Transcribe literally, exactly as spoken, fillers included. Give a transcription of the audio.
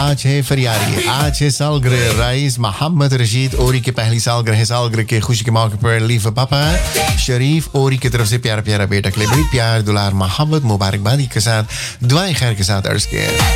आज है फरियारी, आज है सालगिरह रईस मोहम्मद रशीद ओरी के पहली सालगिरह है। सालगिरह के खुशी के मौके पर लीफा पापा शरीफ ओरी की तरफ से प्यारा प्यारा बेटा के लिए बड़ी प्यार दुलार मोहब्बत मुबारकबादी के साथ दुआएं खैर के साथ अर्ज किया।